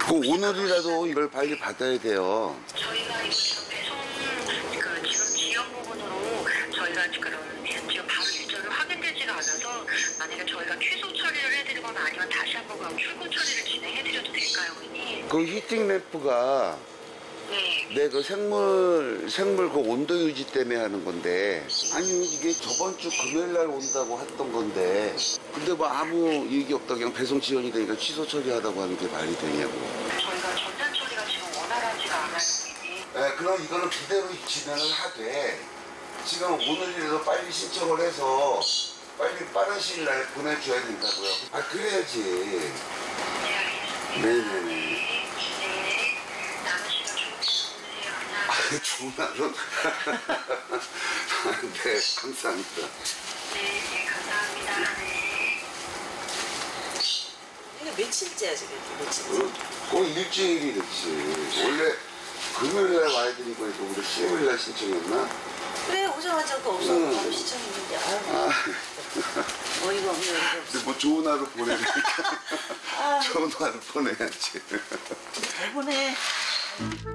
오늘이라도 이걸 빨리 받아야 돼요. 저희가 이거 지금 배송 지금 지연 부분으로 저희가 지금 바로 일정이 확인되지가 않아서 만약에 저희가 취소 처리를 해드리거나 아니면 다시 한번 그럼 출고 처리를 진행해드려도 될까요, 고객님? 그 히팅 램프가 네, 그 생물 그 온도 유지 때문에 하는 건데, 아니 이게 저번 주 금요일 날 온다고 했던 건데, 근데 뭐 아무 얘기 없다 그냥 배송 지연이 되니까 취소 처리하다고 하는 게 말이 되냐고. 저희가 전산 처리가 지금 원활하지가 않아요, 고객님. 네, 그럼 이거는 그대로 진행을 하되 지금 오늘이라도 빨리 신청을 해서 빨리 빠른 시일 날 보내줘야 된다고요. 아 그래야지. 네, 알겠습니다. 네네네. 남은 시간 좋은 보내세요. 아, 좋은 하루. 네, 감사합니다. 네, 감사합니다. 네. 이거 며칠째야 지금? 며칠째? 거의 일주일이 됐지. 원래 금요일 날 와야 되는 거니까 우리 수요일 날 신청했나? 그래 오자마자 그 없어 바로 시청했는데 아유 어이가 없네 어이가 없어. 근데 뭐 좋은 하루 보내니까 좋은 하루 보내야지. 잘 보내.